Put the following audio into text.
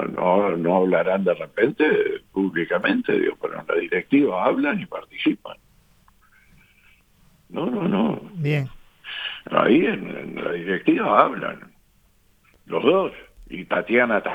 no hablarán de repente públicamente, digo, pero en la directiva hablan y participan. No. Bien. Ahí en la directiva hablan, los dos, y Tatiana